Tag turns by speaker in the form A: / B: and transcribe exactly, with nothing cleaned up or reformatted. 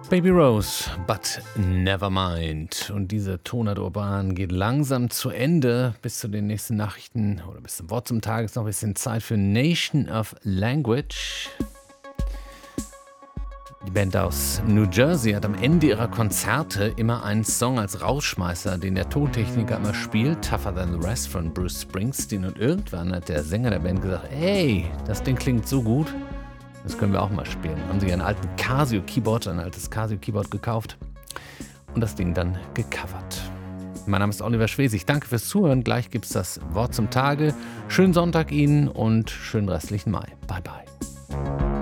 A: Baby Rose, but never mind. Und diese Tonart Urban geht langsam zu Ende. Bis zu den nächsten Nachrichten oder bis zum Wort zum Tag ist noch ein bisschen Zeit für Nation of Language. Die Band aus New Jersey hat am Ende ihrer Konzerte immer einen Song als Rausschmeißer, den der Tontechniker immer spielt, Tougher Than the Rest von Bruce Springsteen. Und irgendwann hat der Sänger der Band gesagt, hey, das Ding klingt so gut, das können wir auch mal spielen. Haben sich einen alten Casio-Keyboard, ein altes Casio-Keyboard gekauft und das Ding dann gecovert. Mein Name ist Oliver Schwesig. Danke fürs Zuhören. Gleich gibt es das Wort zum Tage. Schönen Sonntag Ihnen und schönen restlichen Mai. Bye, bye.